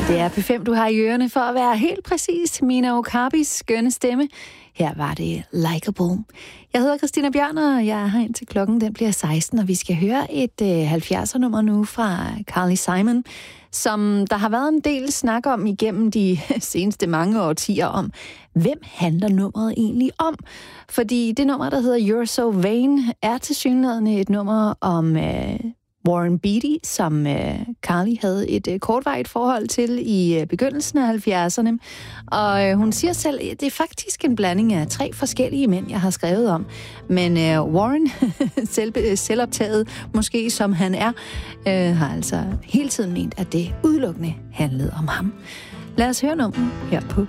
Det er P5, du har i ørerne for at være helt præcis. Mina Okabis skønne stemme. Her var det Likeable. Jeg hedder Christina Bjørn, og jeg er her indtil klokken den bliver 16, og vi skal høre et 70'er-nummer nu fra Carly Simon, som der har været en del snak om igennem de seneste mange årtier om, hvem handler nummeret egentlig om? Fordi det nummer, der hedder You're So Vain, er tilsyneladende et nummer om Warren Beatty, som Carly havde et kortvarigt forhold til i begyndelsen af 70'erne. Og hun siger selv, at det er faktisk en blanding af 3 forskellige mænd, jeg har skrevet om. Men Warren, selvoptaget måske som han er, har altså hele tiden ment, at det udelukkende handlede om ham. Lad os høre nummeret her på